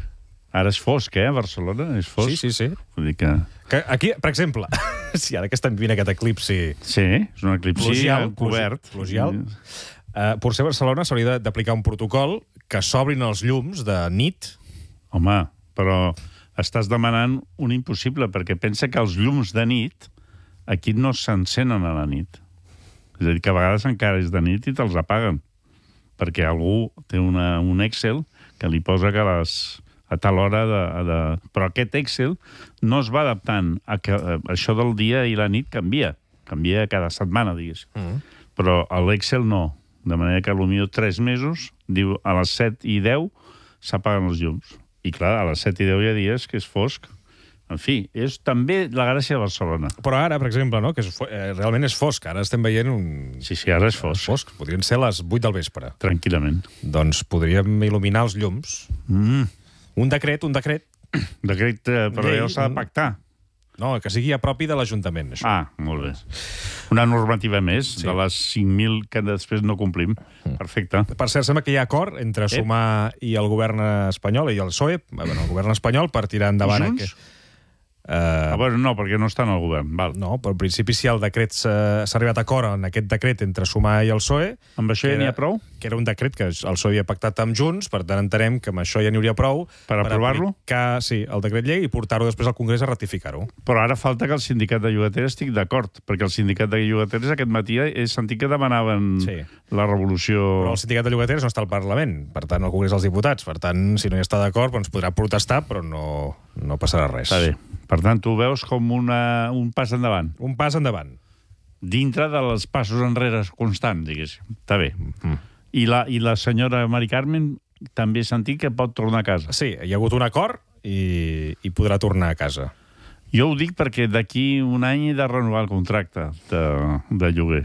Ara és fosc, eh, Barcelona? És fosc. Sí, sí, sí. Vull dir que... que aquí, per exemple, si ara que estem vivint aquest eclipsi... Sí, és un eclipsi plugial, cobert. Plugial. Uh, per ser Barcelona s'hauria d'aplicar un protocol que s'obrin els llums de nit. Home, però estàs demanant un impossible, perquè pensa que els llums de nit aquí no s'encenen a la nit. És a dir, que a vegades encara és de nit i te'ls apaguen, perquè algú té una, un Excel que li posa que les... a tal hora de, de... Però aquest Excel no es va adaptant a que a això del dia i la nit canvia. Canvia cada setmana, diguéssim. Mm. Però l'Excel no. De manera que potser tres mesos, diu a les set i deu s'apaguen els llums. I clar, a les set i deu hi ha dies que és fosc. En fi, és també la gràcia de Barcelona. Però ara, per exemple, no, que és, eh, realment és fosc. Ara estem veient un... Sí, sí, ara és fosc. fosc. Podrien ser les vuit del vespre. Tranquil·lament. Doncs podríem il·luminar els llums. Mm. Un decret, un decret. Decret, eh, però ja s'ha de pactar. No, que sigui a propi de l'Ajuntament, això. Ah, molt bé. Una normativa més, sí. De les cinc mil que després no complim. Mm. Perfecte. Per cert, sembla que hi ha acord entre eh? Sumar i el govern espanyol, i el P S O E, bueno, el govern espanyol, per tirar endavant... I Junts? Uh, ah, bueno, no, perquè no estan al govern. Val. No, però en principi si el decret s'ha arribat a acord en aquest decret entre Sumar i el P S O E... Amb això ja n'hi ha prou? Que era un decret que el P S O E havia pactat amb Junts, per tant entenem que amb això ja n'hi hauria prou... Per aprovar-lo? Per sí, el decret llei i portar-ho després al Congrés a ratificar-ho. Però ara falta que el sindicat de llogateres estic d'acord, perquè el sindicat de llogateres aquest matí he sentit que demanaven sí. La revolució... Però el sindicat de llogateres no està al Parlament, per tant, al Congrés dels Diputats. Per tant, si no hi està d'acord, doncs podrà protestar, però no, no passarà res. Està bé. Per tant, tu veus com una, un pas endavant. Un pas endavant. Dintre dels passos enrere constants, diguéssim. Està bé. Mm. I, la, I la senyora Mari Carmen també he sentit que pot tornar a casa. Sí, hi ha hagut un acord i, i podrà tornar a casa. Jo ho dic perquè d'aquí un any he de renovar el contracte de, de lloguer.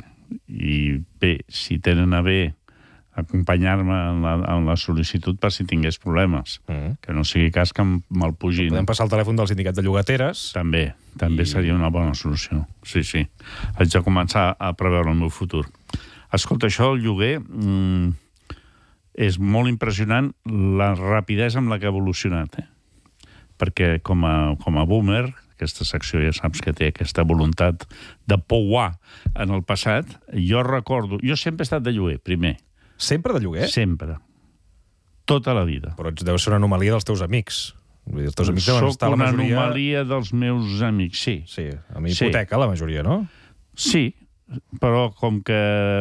I bé, si tenen a bé acompanyar-me en, la, en la sol·licitud per si tingués problemes. Mm. Que no sigui cas que me'l pugin. Podem passar el telèfon del sindicat de llogateres. També, també I... seria una bona solució. Sí, sí. Haig de començar a preveure el meu futur. Escolta, això del lloguer mmm, és molt impressionant la rapidesa amb la que ha evolucionat. Eh? Perquè com a, com a boomer, aquesta secció ja saps que té aquesta voluntat de pouar en el passat, jo recordo... Jo sempre he estat de lloguer, primer. Sempre de lloguer? Sempre. Tota la vida. Però deu ser una anomalia dels teus amics. Vull dir, els teus amics deuen estar la majoria... Soc una anomalia dels meus amics, sí. Sí, amb hipoteca sí. La majoria, no? Sí, però com que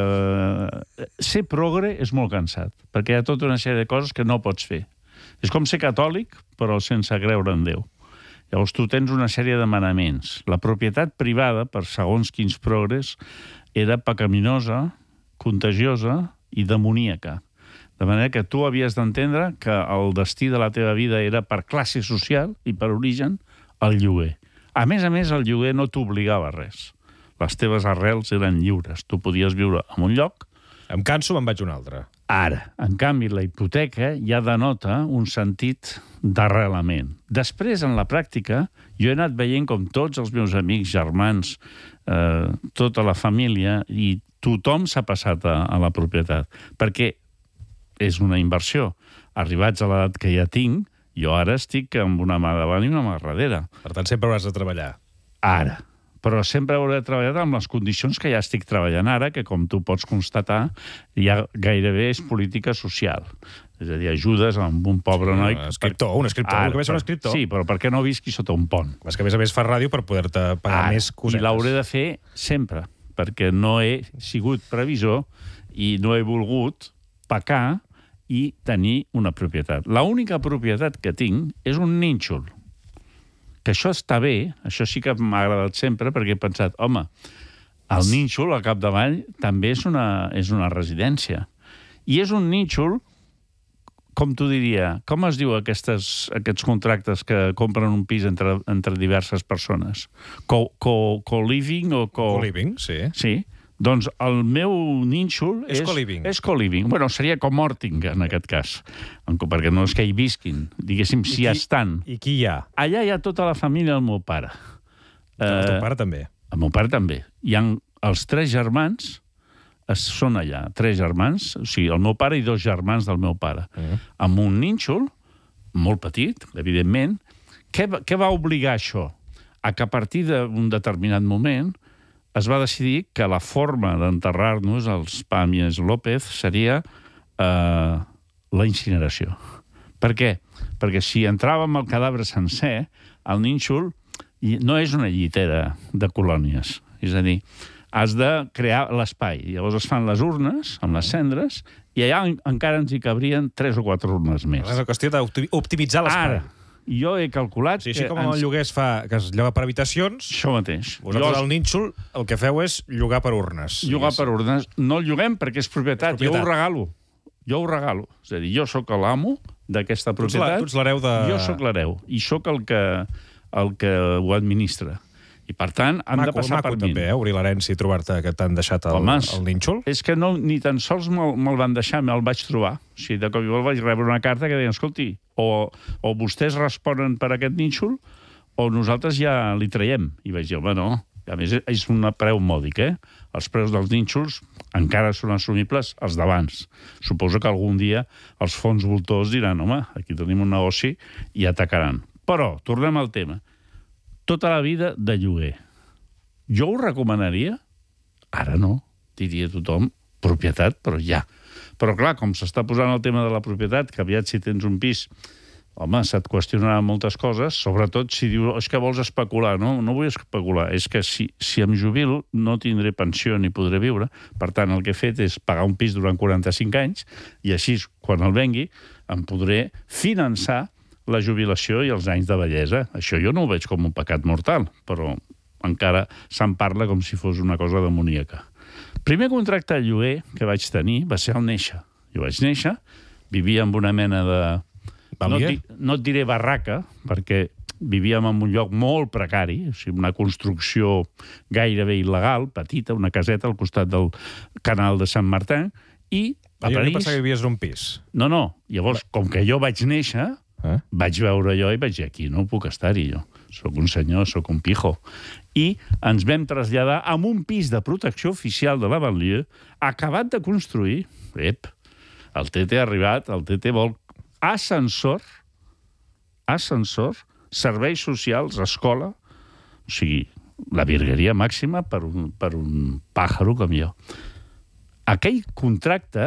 ser progre és molt cansat, perquè hi ha tota una sèrie de coses que no pots fer. És com ser catòlic, però sense creure en Déu. Llavors tu tens una sèrie de manaments. La propietat privada, per segons quins progres, era pecaminosa, contagiosa i demoníaca. De manera que tu havies d'entendre que el destí de la teva vida era per classe social i per origen el lloguer. A més a més, el lloguer no t'obligava a res. Les teves arrels eren lliures. Tu podies viure en un lloc... Em canso, me'n vaig a un altre. Ara. En canvi, la hipoteca ja denota un sentit d'arrelament. Després, en la pràctica, jo he anat veient com tots els meus amics, germans, eh, tota la família, i tothom s'ha passat a, a la propietat. Perquè és una inversió. Arribats a l'edat que ja tinc, jo ara estic amb una mà davant i una mà darrere. Per tant, sempre hauràs de treballar. Ara. Però sempre hauré treballat amb les condicions que ja estic treballant ara, que, com tu pots constatar, ja gairebé és política social. És a dir, ajudes a un pobre noi... Un escriptor, un escriptor. Ara, que ve ser un escriptor. Sí, però per què no visqui sota un pont? És que, a més a més, fa ràdio per poder-te pagar ara, més cosetes. I l'hauré de fer sempre, perquè no he sigut previsor i no he volgut pecar i tenir una propietat. L'única propietat que tinc és un nínxol. Que això està bé, això sí que m'ha agradat sempre, perquè he pensat, home, el nínxol, al capdavall, també és una, és una residència. I és un nínxol, com t'ho diria, com es diu aquestes, aquests contractes que compren un pis entre, entre diverses persones? Co-living co, co o co... Co-living, sí. Sí. Doncs el meu nínxol és... És co-living. És co-living. Bueno, seria comhorting, en aquest cas. Perquè no és que hi visquin. Diguéssim, si hi estan. I qui hi ha? Allà hi ha tota la família del meu pare. El teu pare també? El meu pare també. Hi ha els tres germans, es, són allà. Tres germans, o sigui, el meu pare i dos germans del meu pare. Uh -huh. Amb un nínxol molt petit, evidentment. Què, què va obligar això? A que a partir d'un determinat moment es va decidir que la forma d'enterrar-nos, els Pàmies López, seria eh, la incineració. Per què? Perquè si entràvem el cadàver sencer, el nínxol no és una llitera de colònies. És a dir, has de crear l'espai. Llavors es fan les urnes amb les cendres i allà encara ens hi cabrien tres o quatre urnes més. És una qüestió d'optimitzar l'espai. Ara, jo he calculat... Sí, així com el lloguer es fa, que es lloga per habitacions... Això mateix. Vosaltres al nínxol el que feu és llogar per urnes. Llogar per urnes. No el lloguem perquè és propietat. Jo ho regalo. Jo ho regalo. És a dir, jo sóc l'amo d'aquesta propietat. Tu ets l'hereu de... Jo sóc l'hereu. I sóc el que, el que ho administra. I, per tant, han maco, de passar maco, per mi. també, eh? Obrir l'herència i trobar-te que t'han deixat el, Home, el nínxol. És que no, ni tan sols me'l me van deixar, me'l vaig trobar. O sigui, de cop i volta vaig rebre una carta que deia, escolti, o, o vostès responen per aquest nínxol o nosaltres ja li traiem. I vaig dir, home, no. A més, és un preu mòdic, eh? Els preus dels nínxols encara són assumibles els d'abans. Suposo que algun dia els fons voltors diran, home, aquí tenim un negoci i atacaran. Però, tornem al tema. Tota la vida de lloguer. Jo ho recomanaria? Ara no. Diria tothom, propietat, però ja. Però clar, com s'està posant el tema de la propietat, que aviat si tens un pis, home, se't qüestionaran moltes coses, sobretot si dius, és que vols especular. No, no vull especular. És que si, si em jubilo no tindré pensió ni podré viure. Per tant, el que he fet és pagar un pis durant quaranta-cinc anys i així, quan el vengui, em podré finançar la jubilació i els anys de bellesa. Això jo no ho veig com un pecat mortal, però encara se'n parla com si fos una cosa demoníaca. Primer contracte de lloguer que vaig tenir va ser al néixer. Jo vaig néixer, vivia en una mena de... No et, di... no et diré barraca, perquè vivíem en un lloc molt precari, o sigui, una construcció gairebé il·legal, petita, una caseta al costat del canal de Sant Martin, i a jo París... Jo pensava que vivies en un pis. No, no. Llavors, com que jo vaig néixer, eh? vaig veure jo i vaig dir, aquí no puc estar-hi jo. Soc un senyor, soc un pijo. I ens vam traslladar a un pis de protecció oficial de la banlieue, acabat de construir. Ep, el T T ha arribat, el T T vol ascensor, ascensor, serveis socials, escola, o sigui, la virgueria màxima per un, per un pàjaro com jo. Aquell contracte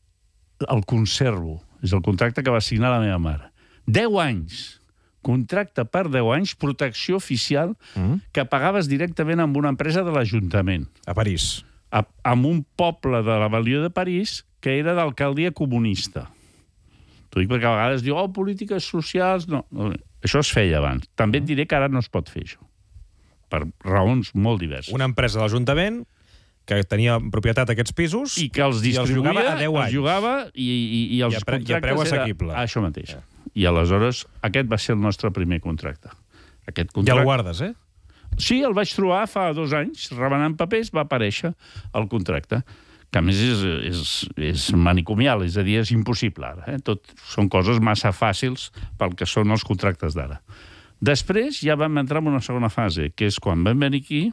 el conservo. És el contracte que va signar la meva mare. Deu anys. Contracte per deu anys, protecció oficial, mm. que pagaves directament amb una empresa de l'Ajuntament. A París. A, amb un poble de la banlieue de París que era d'alcaldia comunista. T'ho dic perquè a vegades diu, oh, polítiques socials... No, no, això es feia abans. També et diré que ara no es pot fer això. Per raons molt diverses. Una empresa de l'Ajuntament que tenia propietat aquests pisos i que els distribuïa, i els jugava a deu anys. Els jugava i, i, i els I a, pre i a preu assequible. Era això mateix. Yeah. I aleshores aquest va ser el nostre primer contracte. Aquest contracte... Ja el guardes, eh? Sí, el vaig trobar fa dos anys, remenant papers, va aparèixer el contracte, que a més és, és, és manicomial, és a dir, és impossible ara. Eh? Tot són coses massa fàcils pel que són els contractes d'ara. Després ja vam entrar en una segona fase, que és quan vam venir aquí,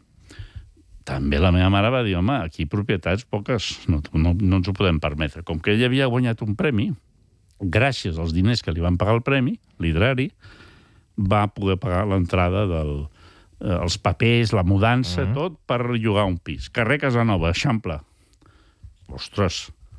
també la meva mare va dir, home, aquí propietats poques, no, no, no ens ho podem permetre. Com que ell havia guanyat un premi, gràcies als diners que li van pagar el premi, literari, va poder pagar l'entrada del... Eh, els papers, la mudança, mm-hmm. tot, per llogar un pis. Carrer Casanova, Eixample. Ostres,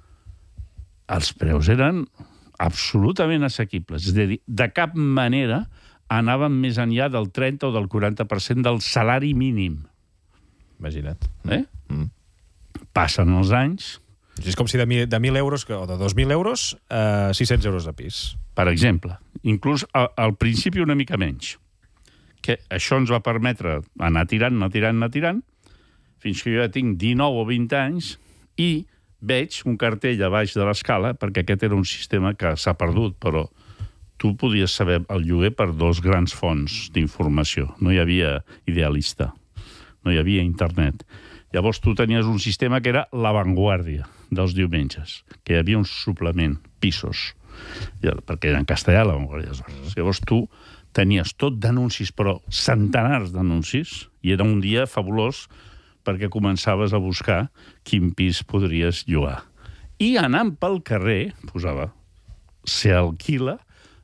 els preus eren absolutament assequibles. És a dir, de cap manera anàvem més enllà del trenta o del quaranta per cent del salari mínim. Imagina't. Eh? Mm. Passen els anys... És com si de mil, de mil euros o de dos mil euros a eh, sis-cents euros de pis. Per exemple. Inclús al, al principi una mica menys. Que això ens va permetre anar tirant, anar tirant, anar tirant, fins que jo ja tinc dinou o vint anys i veig un cartell a baix de l'escala, perquè aquest era un sistema que s'ha perdut, però tu podies saber el lloguer per dos grans fonts d'informació. No hi havia Idealista, no hi havia internet. Llavors tu tenies un sistema que era l'avantguàrdia dels diumenges, que hi havia un suplement, pisos, perquè era en castellà l'avantguàrdia. Llavors tu tenies tot d'anuncis, però centenars d'anuncis, i era un dia fabulós perquè començaves a buscar quin pis podries llogar. I anant pel carrer, posava, se alquila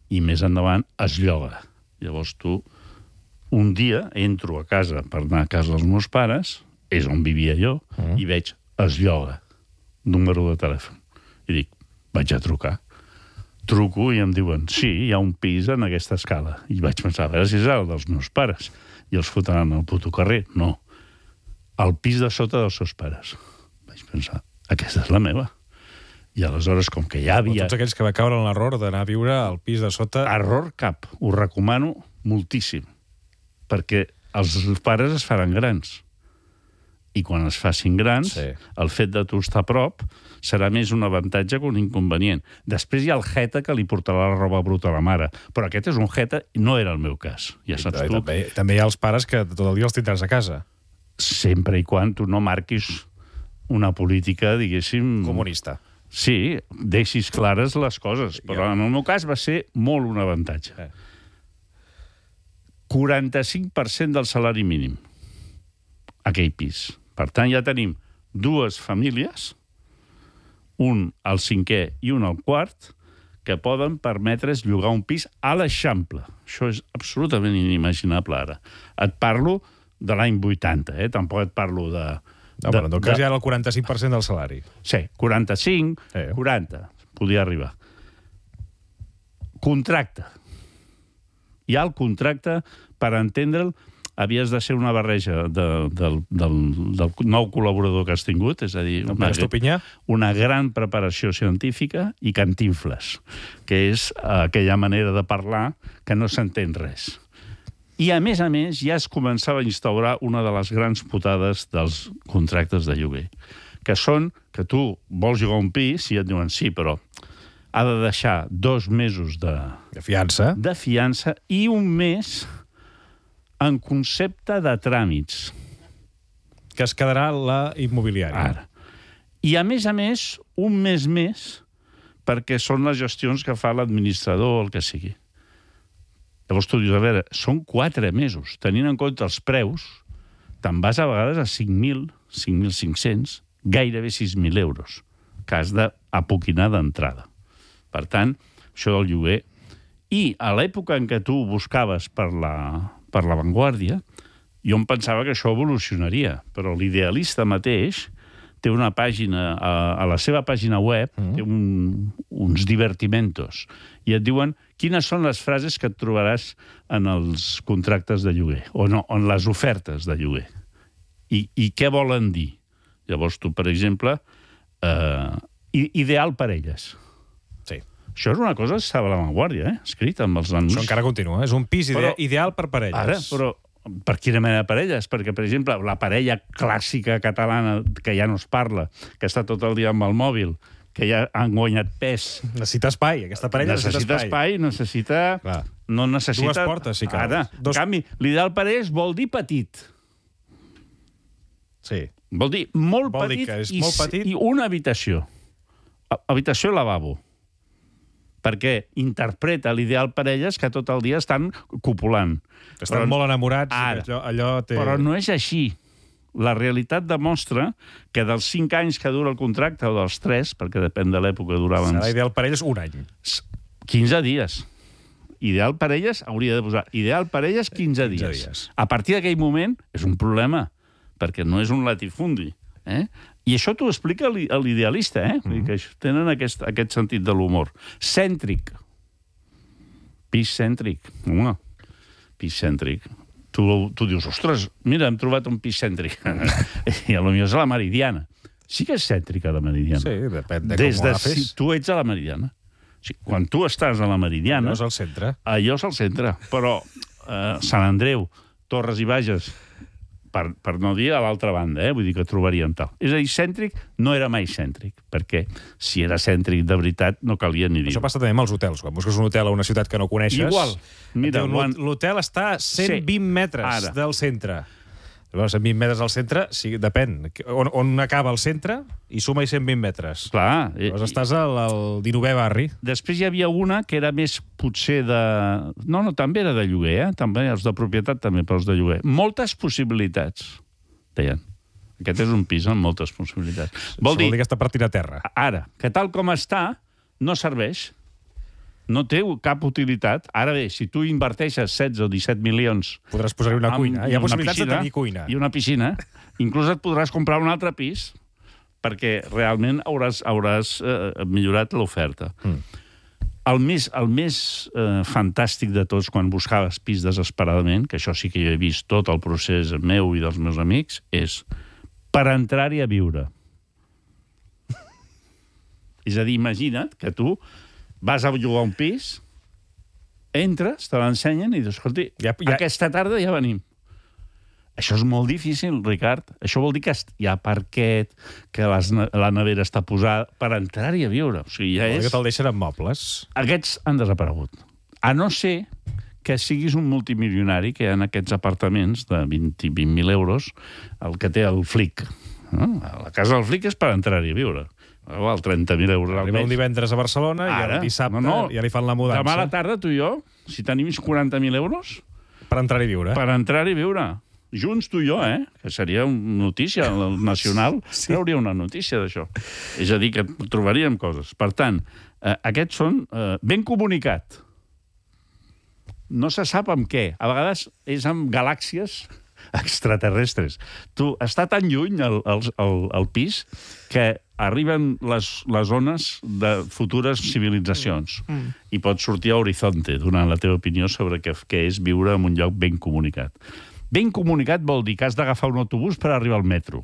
i més endavant es lloga. Llavors tu, un dia, entro a casa per anar a casa dels meus pares, és on vivia jo, mm. i veig es lloga, número de telèfon. I dic, vaig a trucar. Truco i em diuen, sí, hi ha un pis en aquesta escala. I vaig pensar, a veure si és el dels meus pares. I els fotran al puto carrer. No. El pis de sota dels seus pares. Vaig pensar, aquesta és la meva. I aleshores, com que ja havia... O tots aquells que va caure en l'error d'anar a viure al pis de sota... Error cap. Ho recomano moltíssim. Perquè els pares es faran grans. I quan es facin grans, sí. el fet de tu estar a prop serà més un avantatge que un inconvenient. Després hi ha el jeta que li portarà la roba bruta a la mare. Però aquest és un jeta, no era el meu cas. Ja saps tu. També, també hi ha els pares que tot el dia els tindràs a casa. Sempre i quan tu no marquis una política, diguéssim... Comunista. Sí, deixis clares les coses. Però en el meu cas va ser molt un avantatge. Eh. quaranta-cinc per cent del salari mínim. Aquell pis. Per tant, ja tenim dues famílies, un al cinquè i un al quart, que poden permetre's llogar un pis a l'Eixample. Això és absolutament inimaginable ara. Et parlo de l'any vuitanta, eh? Tampoc et parlo de... No, però en tot cas hi ha el quaranta-cinc per cent del salari. Sí, quaranta-cinc, sí. quaranta, podia arribar. Contracte. Hi ha el contracte, per entendre'l, havies de ser una barreja de, del, del, del nou col·laborador que has tingut, és a dir, una, una gran preparació científica i cantinfles, que és aquella manera de parlar que no s'entén res. I, a més a més, ja es començava a instaurar una de les grans putades dels contractes de lloguer, que són que tu vols llogar un pis i et diuen sí, però ha de deixar dos mesos de, de fiança de fiança i un mes en concepte de tràmits. Que es quedarà la immobiliària. Ara. I, a més a més, un mes més perquè són les gestions que fa l'administrador o el que sigui. Llavors tu dius, a veure, són quatre mesos. Tenint en compte els preus, te'n vas a vegades a cinc mil, cinc mil cinc-cents, gairebé sis mil euros, que has d'apoquinar d'entrada. Per tant, això del lloguer... I a l'època en què tu buscaves per la, per la Vanguardia, jo em pensava que això evolucionaria, però l'idealista mateix té una pàgina, a, a la seva pàgina web, mm. té un, uns divertimentos, i et diuen quines són les frases que et trobaràs en els contractes de lloguer, o no, en les ofertes de lloguer. I, i què volen dir? Llavors tu, per exemple, eh, ideal per elles. Sí. Això és una cosa que estava a la Vanguardia, eh? Escrita amb els anuncis. Això encara continua, és un pis però, ideal per parelles. Ara, però per quina mena de parelles? Perquè, per exemple, la parella clàssica catalana, que ja no es parla, que està tot el dia amb el mòbil, que ja han guanyat pes... Necessita espai, aquesta parella necessita, necessita espai. Necessita espai, necessita... No necessita... Dues portes, sí que... Ara, Dos... en canvi, l'ideal parelles vol dir petit. Sí. Vol dir molt vol petit, dir que és i, molt petit i una habitació. Habitació lavabo. Perquè interpreta l'ideal parelles que tot el dia estan copulant. Estan però, molt enamorats. Ara, allò, allò té... Però no és així. La realitat demostra que dels cinc anys que dura el contracte, o dels tres, perquè depèn de l'època que duraven... Serà ideal parelles un any. quinze dies. Ideal parelles, hauria de posar ideal parelles quinze dies. quinze dies. A partir d'aquell moment és un problema, perquè no és un latifundi. Eh? I això t'ho explica l'idealista, eh? Mm-hmm. Que tenen aquest, aquest sentit de l'humor. Cèntric. Pis cèntric. Home, pis cèntric. Tu, tu dius, ostres, mira, hem trobat un pis cèntric. I potser és a la Meridiana. Sí que és cèntrica, la Meridiana. Sí, depèn de Des com de ho agafes. Si tu ets a la Meridiana. Sí, quan tu estàs a la Meridiana... Allò és al centre. Allò és al centre. Però eh, Sant Andreu, Torres i Bages... Per, per no dir a l'altra banda, eh? Vull dir que trobaríem tal. És a dir, cèntric no era mai cèntric, perquè si era cèntric de veritat no calia ni dir. Això passa també amb els hotels. Quan busques un hotel a una ciutat que no coneixes... Igual. Mira, quan... l'hotel està a cent vint sí. metres Ara. del centre. Llavors, cent vint metres al centre, sí, depèn. On, on acaba el centre i suma-hi cent vint metres. Clar. Llavors estàs al, al dinovè barri. Després hi havia una que era més, potser, de... No, no, també era de lloguer, eh? També, els de propietat també, però els de lloguer. Moltes possibilitats, deien. Aquest és un pis amb moltes possibilitats. Vol dir... Vol dir que està partint a terra. Ara, que tal com està, no serveix. no té cap utilitat. Ara bé, si tu inverteixes setze o disset milions... Podràs posar-hi una cuina. Hi ha possibilitats de tenir cuina. I una piscina. Inclús et podràs comprar un altre pis perquè realment hauràs, hauràs eh, millorat l'oferta. Mm. El més, el més eh, fantàstic de tots, quan buscaves pis desesperadament, que això sí que jo he vist tot el procés meu i dels meus amics, és per entrar-hi a viure. És a dir, imagina't que tu vas a llogar un pis, entres, te l'ensenyen i dius, escolti, ja, ja... aquesta tarda ja venim. Això és molt difícil, Ricard. Això vol dir que hi ha parquet, que les, la nevera està posada per entrar-hi a viure. O sigui, ja és... Que te'l deixen amb mobles. Aquests han desaparegut. A no ser que siguis un multimilionari, que hi ha aquests apartaments de vint mil euros, el que té el Flick. No? La casa del Flick és per entrar-hi a viure. Val trenta mil euros al mes. Arriba un divendres a Barcelona i el dissabte no, no. ja li fan la mudança. Demà a la tarda, tu i jo, si tenim quaranta mil euros... Per entrar-hi a viure. Per entrar-hi a viure. Junts, tu i jo, eh? Que seria una notícia nacional. Sí. Hauria una notícia d'això. És a dir, que trobaríem coses. Per tant, eh, aquests són eh, ben comunicat. No se sap amb què. A vegades és amb galàxies extraterrestres. Tu, està tan lluny el, el, el, el pis que arriben les, les ones de futures civilitzacions mm. i pots sortir a Horizonte donant la teva opinió sobre què, què és viure en un lloc ben comunicat. Ben comunicat vol dir que has d'agafar un autobús per arribar al metro.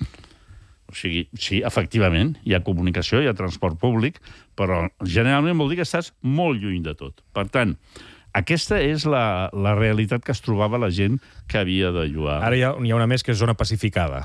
O sigui, sí, efectivament, hi ha comunicació, hi ha transport públic, però generalment vol dir que estàs molt lluny de tot. Per tant, aquesta és la, la realitat que es trobava la gent que havia de llogar. Ara hi ha, hi ha una més que és zona pacificada.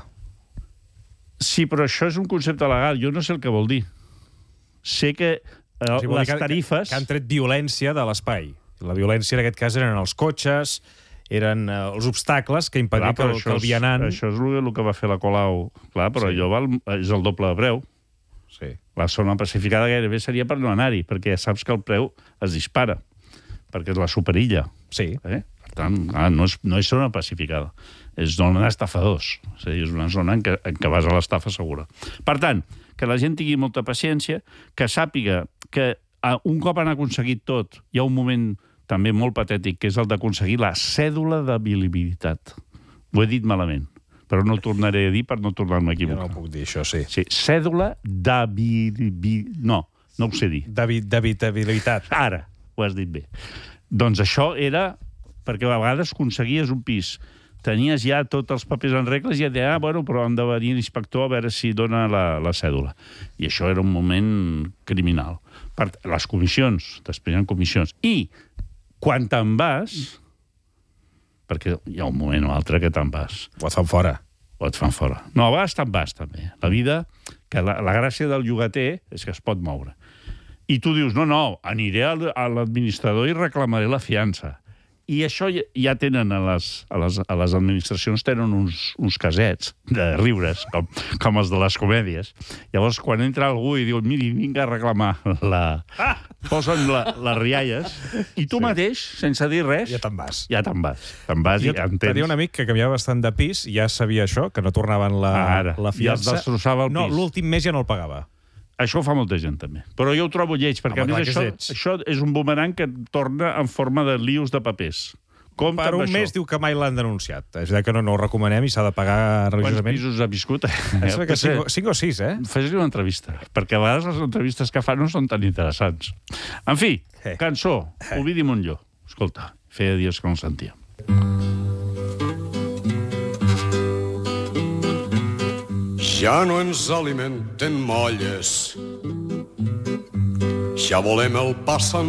Sí, però això és un concepte legal. Jo no sé el que vol dir. Sé que eh, o sigui, les tarifes... Que, que han tret violència de l'espai. La violència en aquest cas eren els cotxes, eren eh, els obstacles que impedien que, que el vianant... Això és el, el que va fer la Colau. Clar, però sí. allò val, és el doble de preu. Sí. La zona pacificada gairebé seria per no anar-hi, perquè ja saps que el preu es dispara, perquè és la superilla. Sí. Eh? Per tant, ah, no, és, no és zona pacificada. És zona d'estafadors. És a dir, és una zona en què, en què vas a l'estafa segura. Per tant, que la gent tingui molta paciència, que sàpiga que un cop han aconseguit tot, hi ha un moment també molt patètic, que és el d'aconseguir la cèdula d'habilitat. Ho he dit malament, però no ho tornaré a dir per no tornar-me a equivocar. Jo no puc dir això, sí. Sí, cèdula d'habilitat... No, no ho sé dir. D'habitabilitat. Ara, ho has dit bé. Doncs això era perquè a vegades aconseguies un pis, tenies ja tots els papers en regles i ja deia, ah, bueno, però han de venir l'inspector a veure si dona la, la cèdula. I això era un moment criminal. Per les comissions, després hi ha comissions. I quan te'n vas, perquè hi ha un moment o altre que te'n vas. O et fan fora. O et fan fora. No, a vegades te'n vas, també. La vida, que la, la gràcia del llogater és que es pot moure. I tu dius, no, no, aniré a l'administrador i reclamaré la fiança. I això ja, ja tenen a les, a les, a les administracions tenen uns, uns casets de riures, com, com els de les comèdies. Llavors, quan entra algú i diu, miri, vinga a reclamar la... Ah! Posen la, les rialles i tu sí. mateix, sense dir res... Ja te'n vas. Ja te'n vas. Te'n vas i entens. Tenia un amic que canviava bastant de pis i ja sabia això, que no tornaven la, Ara, la fiança. Ja es destrossava el no, pis. L'últim mes ja no el pagava. Això ho fa molta gent, també. Però jo ho trobo lleig, perquè Home, a més això, això és un bumerang que torna en forma de lius de papers. Compte per un mes diu que mai l'han denunciat. És a dir, que no, no ho recomanem i s'ha de pagar religiosament. Quants pisos ha viscut? És que cinc, cinc o sis, eh? Fes-li una entrevista, perquè a vegades les entrevistes que fa no són tan interessants. En fi, eh. cançó, eh. Ovidi Montllor. Escolta, feia dies que no el sentia. Ja no ens alimenten molles, ja volem el pa